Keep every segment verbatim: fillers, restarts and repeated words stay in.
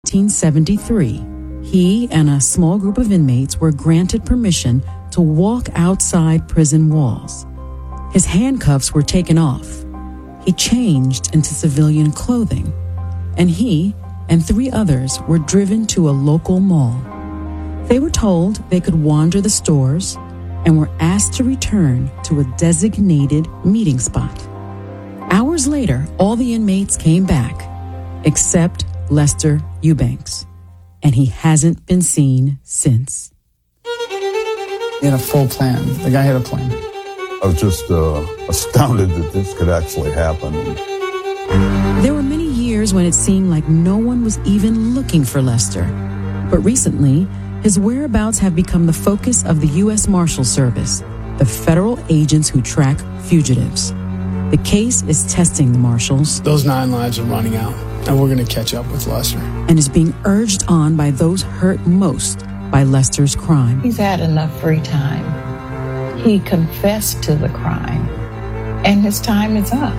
nineteen seventy-three, he and a small group of inmates were granted permission to walk outside prison walls. His handcuffs were taken off. He changed into civilian clothing, and he and three others were driven to a local mall. They were told they could wander the stores and were asked to return to a designated meeting spot. Hours later, all the inmates came back, except Lester Eubanks, and he hasn't been seen since. He had a full plan. The guy had a plan. I was just uh, astounded that this could actually happen. There were many years when it seemed like no one was even looking for Lester. But recently, his whereabouts have become the focus of the U S Marshal Service, the federal agents who track fugitives. The case is testing the marshals. Those nine lives are running out, and we're going to catch up with Lester. And is being urged on by those hurt most by Lester's crime. He's had enough free time. He confessed to the crime, and his time is up.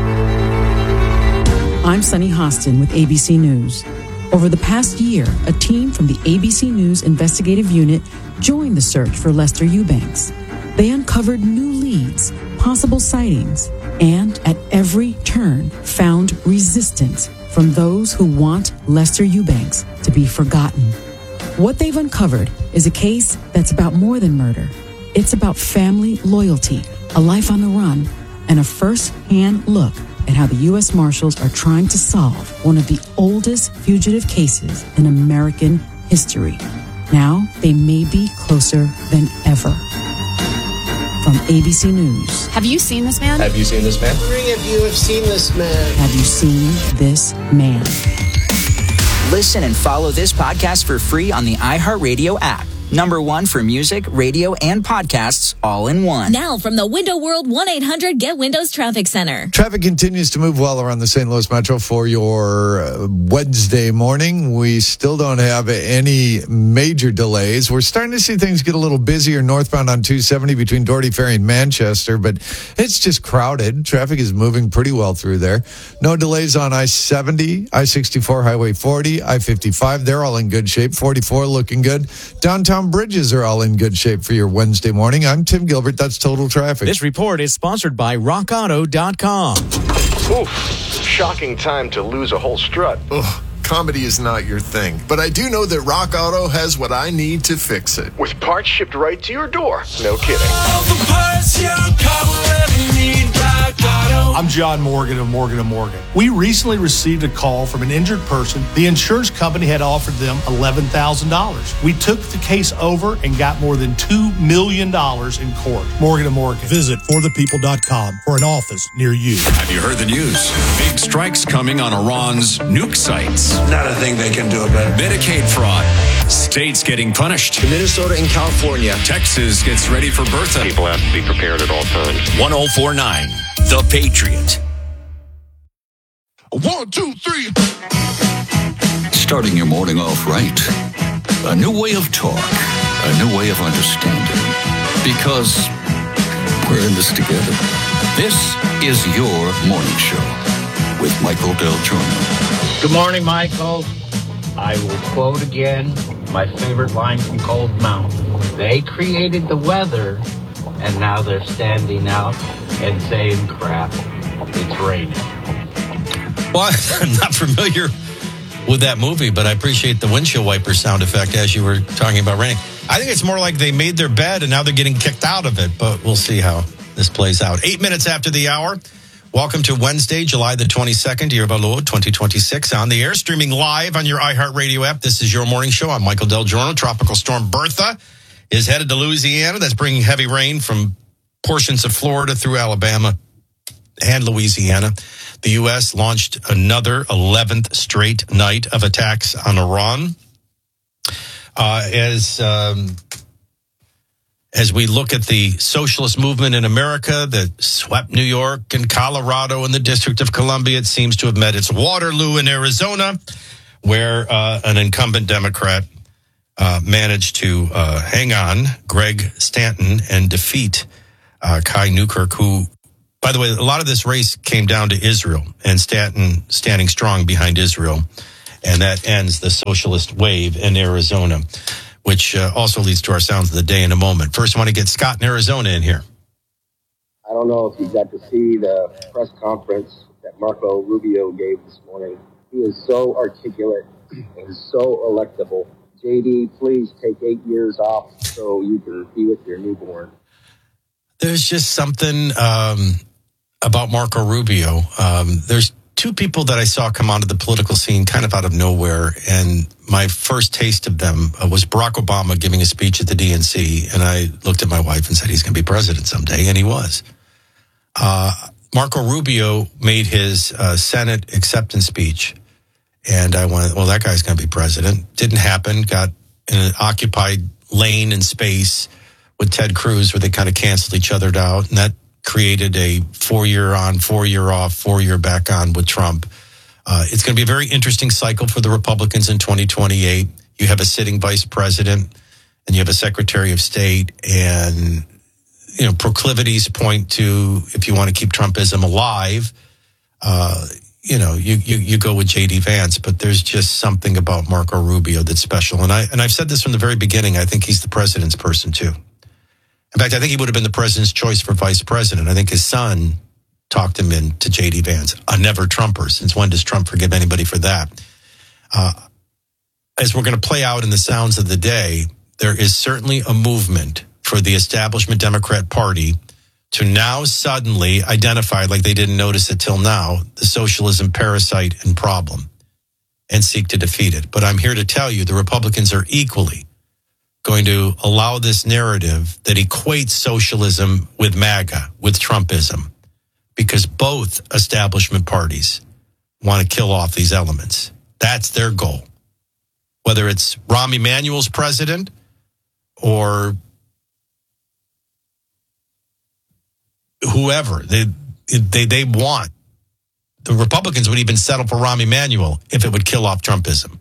I'm Sunny Hostin with A B C News. Over the past year, a team from the A B C News investigative unit joined the search for Lester Eubanks. They uncovered new leads, possible sightings, and at every turn found resistance from those who want Lester Eubanks to be forgotten. What they've uncovered is a case that's about more than murder. It's about family loyalty, a life on the run, and a first-hand look at how the U S Marshals are trying to solve one of the oldest fugitive cases in American history. Now, they may be closer than ever. From A B C News. Have you seen this man? Have you seen this man? Three of you have seen this man. Have you seen this man? Listen and follow this podcast for free on the iHeartRadio app. Number one for music, radio, and podcasts all in one. Now from the Window World one eight hundred Get Windows Traffic Center. Traffic continues to move well around the Saint Louis Metro for your uh, Wednesday morning. We still don't have any major delays. We're starting to see things get a little busier northbound on two seventy between Doherty Ferry and Manchester, but it's just crowded. Traffic is moving pretty well through there. No delays on I seventy, I sixty-four, Highway forty, I fifty-five. They're all in good shape. forty-four looking good. Downtown bridges are all in good shape for your Wednesday morning. I'm Tim Gilbert. That's Total Traffic. This report is sponsored by rock auto dot com. Oof, shocking time to lose a whole strut. Ugh, comedy is not your thing. But I do know that Rock Auto has what I need to fix it. With parts shipped right to your door. No kidding. All the parts your car will ever need, Rock Auto. I'm John Morgan of Morgan and Morgan. We recently received a call from an injured person. The insurance company had offered them eleven thousand dollars. We took the case over and got more than two million dollars in court. Morgan and Morgan. Visit for the people dot com for an office near you. Have you heard the news? Big strikes coming on Iran's nuke sites. Not a thing they can do about it. Medicaid fraud. States getting punished. Minnesota and California. Texas gets ready for Bertha. People have to be prepared at all times. one oh four point nine The Patriot. One, two, three. Starting your morning off right. A new way of talk. A new way of understanding. Because we're in this together. This is your morning show with Michael Del Giorno. Good morning, Michael. I will quote again my favorite line from Cold Mountain. They created the weather, and now they're standing out and saying, crap, it's raining. Well, I'm not familiar with that movie, but I appreciate the windshield wiper sound effect as you were talking about raining. I think it's more like they made their bed and now they're getting kicked out of it, but we'll see how this plays out. Eight minutes after the hour. Welcome to Wednesday, July the twenty-second, year of our Lord, twenty twenty-six, on the air, streaming live on your iHeartRadio app. This is your morning show. I'm Michael Del Giorno. Tropical storm Bertha is headed to Louisiana. That's bringing heavy rain from portions of Florida through Alabama and Louisiana. The U S launched another eleventh straight night of attacks on Iran. Uh, as um, as we look at the socialist movement in America that swept New York and Colorado and the District of Columbia, it seems to have met its Waterloo in Arizona, where uh, an incumbent Democrat uh, managed to uh, hang on, Greg Stanton, and defeat uh, Kai Newkirk, who, by the way, a lot of this race came down to Israel and Stanton standing strong behind Israel. And that ends the socialist wave in Arizona, which uh, also leads to our sounds of the day in a moment. First, I want to get Scott in Arizona in here. I don't know if you got to see the press conference that Marco Rubio gave this morning. He is so articulate and so electable. J D, please take eight years off so you can be with your newborn. There's just something um, about Marco Rubio. Um, there's two people that I saw come onto the political scene kind of out of nowhere, and my first taste of them uh, was Barack Obama giving a speech at the D N C, and I looked at my wife and said, he's going to be president someday, and he was. Uh, Marco Rubio made his uh, Senate acceptance speech, and I went, well, that guy's going to be president. Didn't happen. Got in an occupied lane in space with Ted Cruz where they kind of canceled each other out, and that created a four-year on, four-year off, four-year back on with Trump. Uh, it's going to be a very interesting cycle for the Republicans in twenty twenty-eight. You have a sitting vice president, and you have a secretary of state, and you know, proclivities point to, if you want to keep Trumpism alive, uh, you know, you, you, you go with J D Vance, but there's just something about Marco Rubio that's special. And I, and I've said this from the very beginning. I think he's the president's person too. In fact, I think he would have been the president's choice for vice president. I think his son talked him into J D Vance, a never Trumper. Since when does Trump forgive anybody for that? Uh, as we're going to play out in the sounds of the day, there is certainly a movement for the establishment Democrat Party to now suddenly identify, like they didn't notice it till now, the socialism parasite and problem and seek to defeat it. But I'm here to tell you the Republicans are equally going to allow this narrative that equates socialism with MAGA, with Trumpism, because both establishment parties want to kill off these elements. That's their goal. Whether it's Rahm Emanuel's president or whoever, they, they they want. The Republicans would even settle for Rahm Emanuel if it would kill off Trumpism.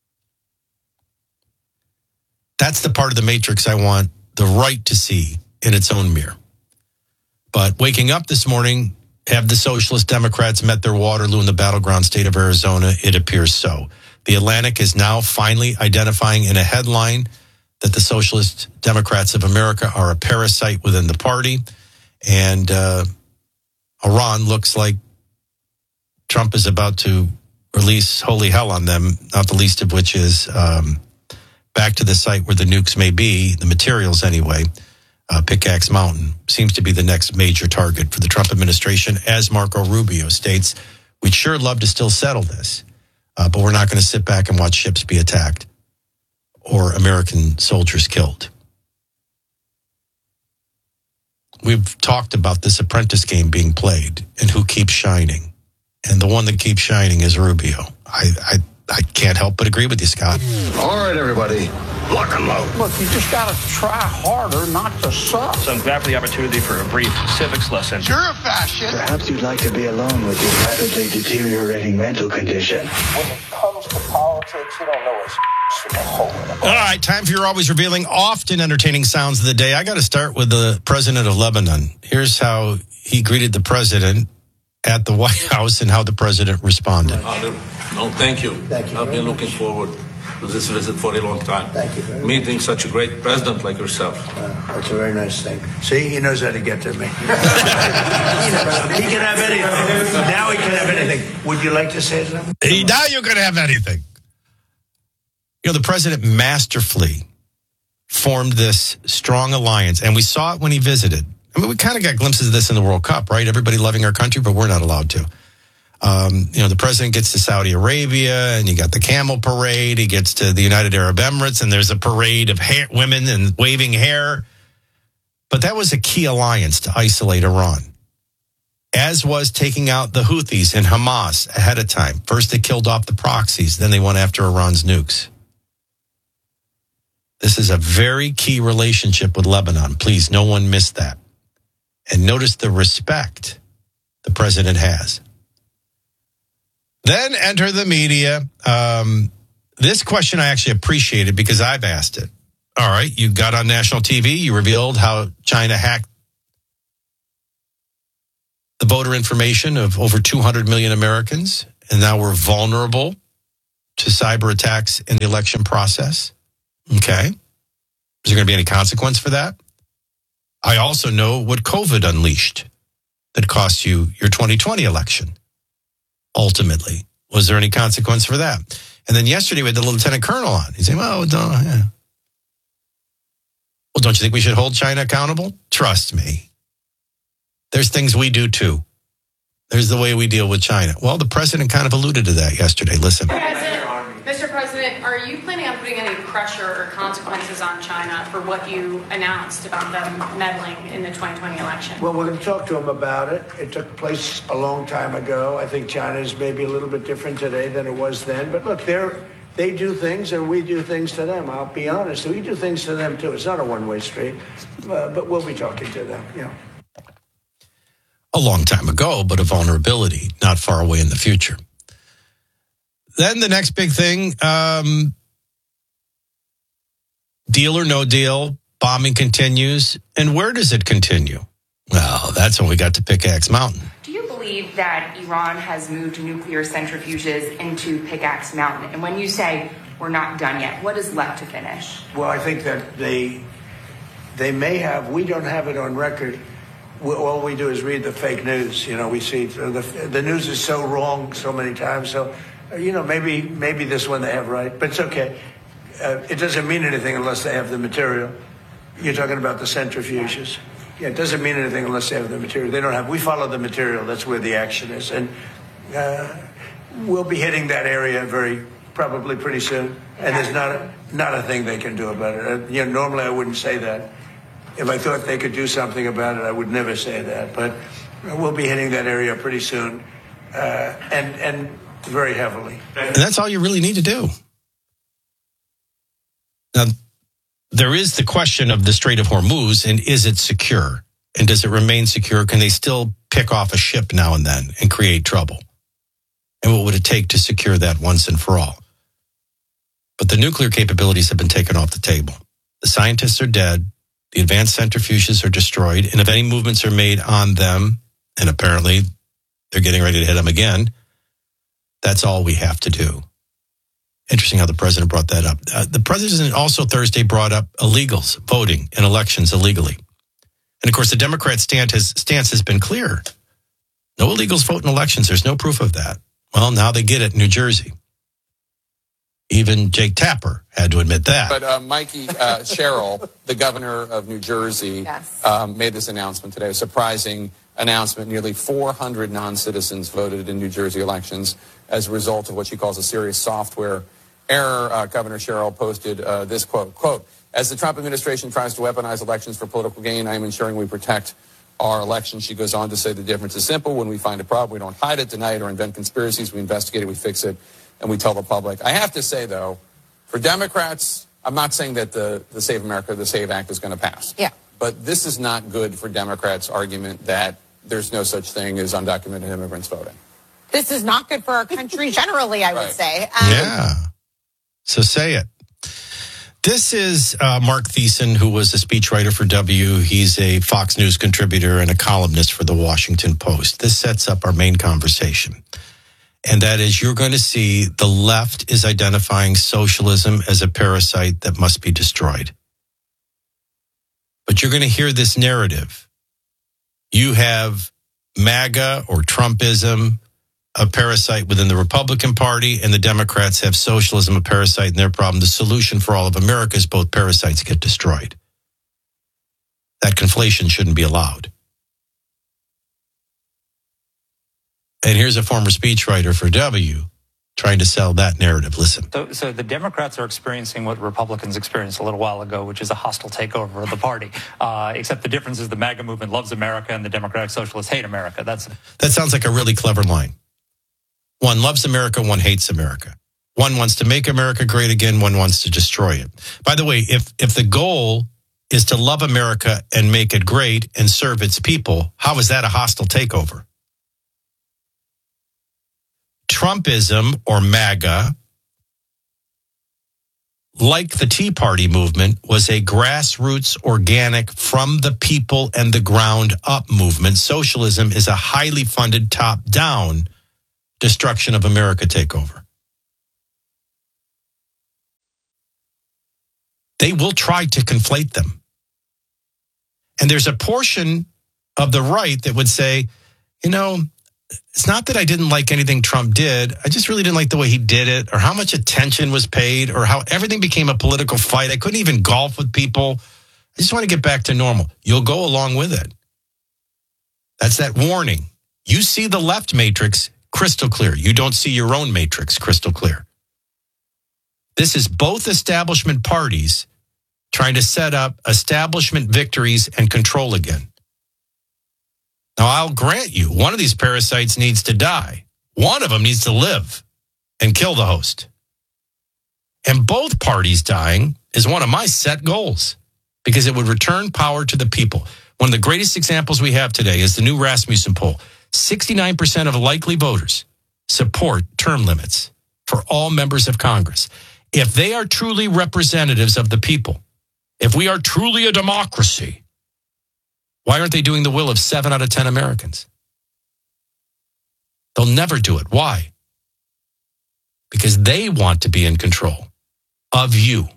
That's the part of the matrix I want the right to see in its own mirror. But waking up this morning, have the Socialist Democrats met their Waterloo in the battleground state of Arizona? It appears so. The Atlantic is now finally identifying in a headline that the Socialist Democrats of America are a parasite within the party. And uh, Iran looks like Trump is about to release holy hell on them, not the least of which is um, back to the site where the nukes may be, the materials anyway. Uh, Pickaxe Mountain seems to be the next major target for the Trump administration. As Marco Rubio states, we'd sure love to still settle this, uh, but we're not going to sit back and watch ships be attacked or American soldiers killed. We've talked about this apprentice game being played and who keeps shining. And the one that keeps shining is Rubio. I, I, I can't help but agree with you, Scott. All right, everybody, lock and load. Look, you just got to try harder not to suck. So I'm glad for the opportunity for a brief civics lesson. You're a fascist. Perhaps you'd like to be alone with your rapidly deteriorating mental condition. When it comes to politics, you don't know it's all right, time for your always revealing, often entertaining sounds of the day. I got to start with the president of Lebanon. Here's how he greeted the president at the White House and how the president responded. No, thank you. Thank you. I've been looking forward to this visit for a long time. Thank you very much. Meeting such a great president like yourself. Uh, that's a very nice thing. See, he knows how to get to me. He can have anything. Now he can have anything. Would you like to say something? Hey, now you can have anything. You know, the president masterfully formed this strong alliance, and we saw it when he visited. I mean, we kind of got glimpses of this in the World Cup, right? Everybody loving our country, but we're not allowed to. Um, you know, the president gets to Saudi Arabia, and you got the camel parade. He gets to the United Arab Emirates, and there's a parade of hair, women and waving hair. But that was a key alliance to isolate Iran, as was taking out the Houthis and Hamas ahead of time. First, they killed off the proxies. Then they went after Iran's nukes. This is a very key relationship with Lebanon. Please, no one miss that. And notice the respect the president has. Then enter the media. Um, this question I actually appreciated because I've asked it. All right, you got on national T V. You revealed how China hacked the voter information of over two hundred million Americans. And now we're vulnerable to cyber attacks in the election process. Okay. Is there going to be any consequence for that? I also know what COVID unleashed that cost you your twenty twenty election. Ultimately, was there any consequence for that? And then yesterday we had the lieutenant colonel on. He's saying, well, don't, yeah. Well, don't you think we should hold China accountable? Trust me. There's things we do too. There's the way we deal with China. Well, the president kind of alluded to that yesterday. Listen. President, Mister President, are you planning on putting any pressure or consequences on China for what you announced about them meddling in the twenty twenty election? Well, we're going to talk to them about it. It took place a long time ago. I think China is maybe a little bit different today than it was then. But look, they're, they do things and we do things to them. I'll be honest. We do things to them, too. It's not a one-way street. Uh, but we'll be talking to them, yeah. A long time ago, but a vulnerability not far away in the future. Then the next big thing, um, deal or no deal, bombing continues. And where does it continue? Well, that's when we got to Pickaxe Mountain. Do you believe that Iran has moved nuclear centrifuges into Pickaxe Mountain? And when you say we're not done yet, what is left to finish? Well, I think that they, they may have, we don't have it on record. We, all we do is read the fake news. You know, we see the, the news is so wrong so many times. So, you know, maybe maybe this one they have right, but it's okay. Uh, it doesn't mean anything unless they have the material. You're talking about the centrifuges. Yeah, it doesn't mean anything unless they have the material. They don't have. We follow the material. That's where the action is, and uh, we'll be hitting that area very probably pretty soon. And there's not a, not a thing they can do about it. Uh, you know, normally I wouldn't say that. If I thought they could do something about it, I would never say that. But we'll be hitting that area pretty soon, uh, and and very heavily. And that's all you really need to do. Now, there is the question of the Strait of Hormuz, and is it secure? And does it remain secure? Can they still pick off a ship now and then and create trouble? And what would it take to secure that once and for all? But the nuclear capabilities have been taken off the table. The scientists are dead. The advanced centrifuges are destroyed, and if any movements are made on them, and apparently they're getting ready to hit them again, that's all we have to do. Interesting how the president brought that up. Uh, the president also Thursday brought up illegals voting in elections illegally. And of course, the Democrat stance has, stance has been clear. No illegals vote in elections. There's no proof of that. Well, now they get it in New Jersey. Even Jake Tapper had to admit that. But uh, Mikey uh, Sherrill, the governor of New Jersey, yes. um, made this announcement today. A surprising announcement. Nearly four hundred non-citizens voted in New Jersey elections as a result of what she calls a serious software error. Uh, Governor Sherrill posted uh, this quote, quote, as the Trump administration tries to weaponize elections for political gain, I am ensuring we protect our elections. She goes on to say the difference is simple. When we find a problem, we don't hide it, deny it, or invent conspiracies. We investigate it, we fix it, and we tell the public. I have to say, though, for Democrats, I'm not saying that the, the Save America, the SAVE Act is going to pass. Yeah. But this is not good for Democrats' argument that there's no such thing as undocumented immigrants voting. This is not good for our country generally, I would right. say. Um, yeah. So say it. This is uh, Mark Thiessen, who was a speechwriter for W. He's a Fox News contributor and a columnist for the Washington Post. This sets up our main conversation. And that is, you're going to see the left is identifying socialism as a parasite that must be destroyed. But you're going to hear this narrative. You have MAGA or Trumpism, a parasite within the Republican Party, and the Democrats have socialism, a parasite in their problem. The solution for all of America is both parasites get destroyed. That conflation shouldn't be allowed. And here's a former speechwriter for W trying to sell that narrative. Listen. So, so the Democrats are experiencing what Republicans experienced a little while ago, which is a hostile takeover of the party. Uh, except the difference is the MAGA movement loves America and the Democratic Socialists hate America. That's That sounds like a really clever line. One loves America, one hates America. One wants to make America great again, one wants to destroy it. By the way, if if the goal is to love America and make it great and serve its people, how is that a hostile takeover? Trumpism or MAGA, like the Tea Party movement, was a grassroots, organic, from the people and the ground up movement. Socialism is a highly funded top-down destruction of America takeover. They will try to conflate them. And there's a portion of the right that would say, you know, it's not that I didn't like anything Trump did. I just really didn't like the way he did it, or how much attention was paid, or how everything became a political fight. I couldn't even golf with people. I just want to get back to normal. You'll go along with it. That's that warning. You see the left matrix crystal clear. You don't see your own matrix crystal clear. This is both establishment parties trying to set up establishment victories and control again. Now, I'll grant you, one of these parasites needs to die. One of them needs to live and kill the host. And both parties dying is one of my set goals because it would return power to the people. One of the greatest examples we have today is the new Rasmussen poll. sixty-nine percent of likely voters support term limits for all members of Congress. If they are truly representatives of the people, if we are truly a democracy, why aren't they doing the will of seven out of ten Americans? They'll never do it. Why? Because they want to be in control of you.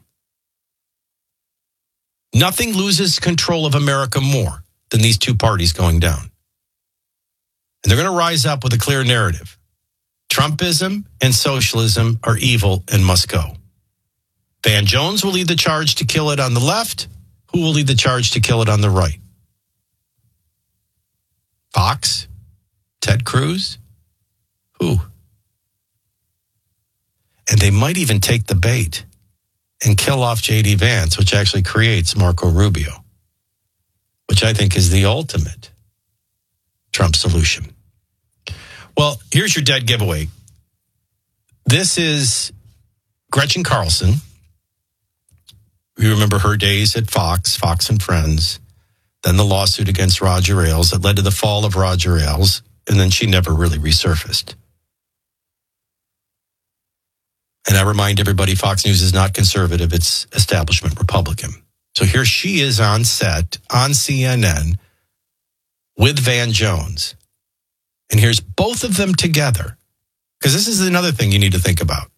Nothing loses control of America more than these two parties going down. And they're going to rise up with a clear narrative. Trumpism and socialism are evil and must go. Van Jones will lead the charge to kill it on the left. Who will lead the charge to kill it on the right? Fox? Ted Cruz? Who? And they might even take the bait and kill off J D Vance, which actually creates Marco Rubio, which I think is the ultimate Trump solution. Well, here's your dead giveaway. This is Gretchen Carlson. You remember her days at Fox, Fox and Friends, then the lawsuit against Roger Ailes that led to the fall of Roger Ailes, and then she never really resurfaced. And I remind everybody, Fox News is not conservative, it's establishment Republican. So here she is on set, on C N N, with Van Jones. And here's both of them together. Because this is another thing you need to think about.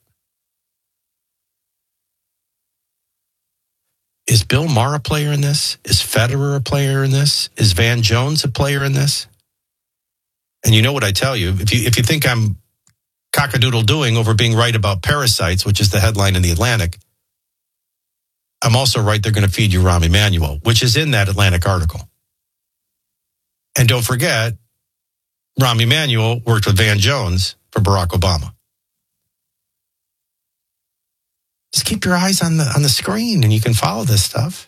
Is Bill Maher a player in this? Is Federer a player in this? Is Van Jones a player in this? And you know what I tell you, if you if you think I'm cockadoodle doing over being right about parasites, which is the headline in the Atlantic, I'm also right they're going to feed you Rahm Emanuel, which is in that Atlantic article. And don't forget, Rahm Emanuel worked with Van Jones for Barack Obama. Just keep your eyes on the on the screen and you can follow this stuff.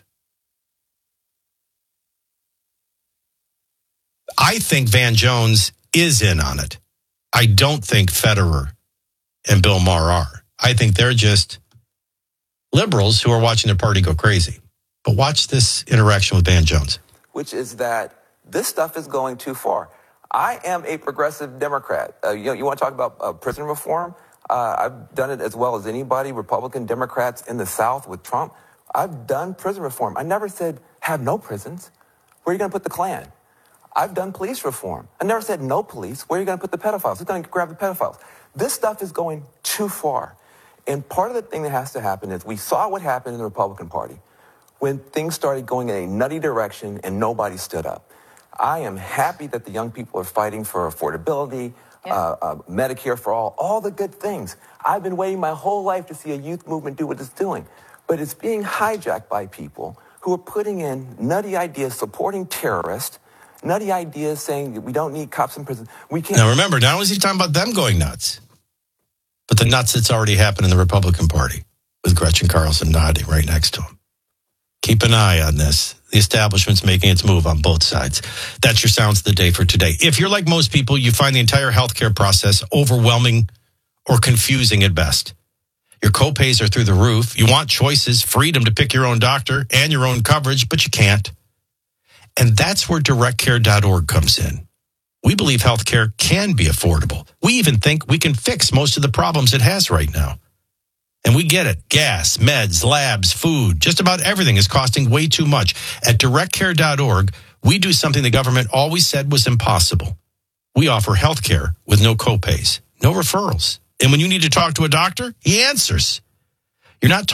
I think Van Jones is in on it. I don't think Federer and Bill Maher are. I think they're just liberals who are watching their party go crazy. But watch this interaction with Van Jones. Which is that this stuff is going too far. I am a progressive Democrat. Uh, you know, you want to talk about uh, prison reform? Uh, I've done it as well as anybody, Republican Democrats in the South with Trump. I've done prison reform. I never said have no prisons. Where are you going to put the Klan? I've done police reform. I never said no police. Where are you going to put the pedophiles? Who's going to grab the pedophiles? This stuff is going too far. And part of the thing that has to happen is we saw what happened in the Republican Party when things started going in a nutty direction and nobody stood up. I am happy that the young people are fighting for affordability, yeah. uh, uh, Medicare for all, all the good things. I've been waiting my whole life to see a youth movement do what it's doing. But it's being hijacked by people who are putting in nutty ideas, supporting terrorists, nutty ideas saying that we don't need cops in prison. We can't. Now remember, not only is he talking about them going nuts, but the nuts that's already happened in the Republican Party with Gretchen Carlson nodding right next to him. Keep an eye on this. The establishment's making its move on both sides. That's your Sounds of the Day for today. If you're like most people, you find the entire healthcare process overwhelming or confusing at best. Your copays are through the roof. You want choices, freedom to pick your own doctor and your own coverage, but you can't. And that's where direct care dot org comes in. We believe healthcare can be affordable. We even think we can fix most of the problems it has right now. And we get it. Gas, meds, labs, food, just about everything is costing way too much. At direct care dot org, we do something the government always said was impossible. We offer healthcare with no copays, no referrals. And when you need to talk to a doctor, he answers. You're not talking